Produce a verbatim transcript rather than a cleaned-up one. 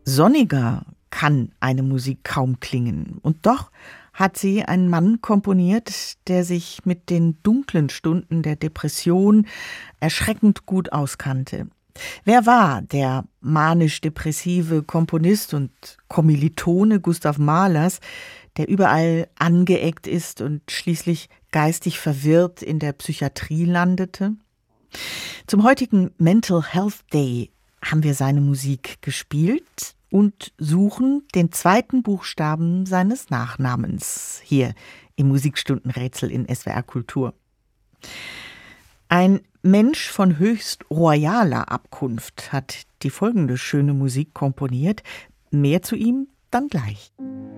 sonniger kann eine Musik kaum klingen. Und doch hat sie einen Mann komponiert, der sich mit den dunklen Stunden der Depression erschreckend gut auskannte. Wer war der manisch-depressive Komponist und Kommilitone Gustav Mahlers, der überall angeeckt ist und schließlich geistig verwirrt in der Psychiatrie landete? Zum heutigen Mental Health Day haben wir seine Musik gespielt und suchen den zweiten Buchstaben seines Nachnamens hier im Musikstundenrätsel in S W R Kultur. Ein Mensch von höchst royaler Abkunft hat die folgende schöne Musik komponiert. Mehr zu ihm dann gleich.